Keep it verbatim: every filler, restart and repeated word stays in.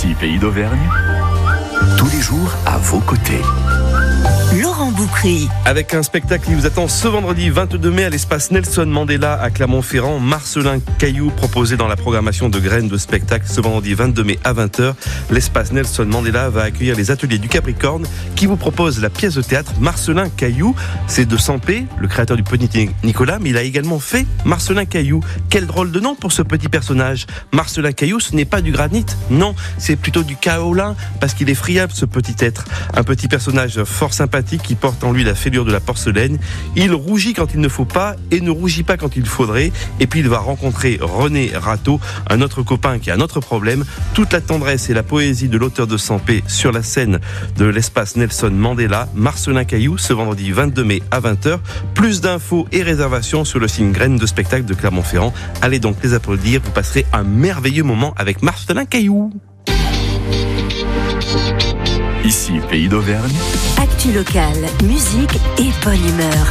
Ici, Pays d'Auvergne, tous les jours à vos côtés. Laurent Boukry. Avec un spectacle qui vous attend ce vendredi vingt-deux mai à l'espace Nelson Mandela à Clermont-Ferrand. Marcelin Cailloux proposé dans la programmation de Graines de spectacle ce vendredi vingt-deux mai à vingt heures. L'espace Nelson Mandela va accueillir les ateliers du Capricorne qui vous propose la pièce de théâtre Marcelin Cailloux. C'est de Sampé, le créateur du Petit Nicolas, mais il a également fait Marcelin Cailloux. Quel drôle de nom pour ce petit personnage. Marcelin Cailloux, ce n'est pas du granit, non, c'est plutôt du kaolin parce qu'il est friable ce petit être. Un petit personnage fort sympathique qui porte en lui la fêlure de la porcelaine. Il rougit quand il ne faut pas et ne rougit pas quand il faudrait. Et puis il va rencontrer René Rateau, un autre copain qui a un autre problème. Toute la tendresse et la poésie de l'auteur de Sampé sur la scène de l'espace Nelson Mandela, Marcelin Cailloux, ce vendredi vingt-deux mai à vingt heures. Plus d'infos et réservations sur le site Graines de spectacle de Clermont-Ferrand. Allez donc les applaudir, vous passerez un merveilleux moment avec Marcelin Cailloux. Ici, Pays d'Auvergne. Actu locale, musique et bonne humeur.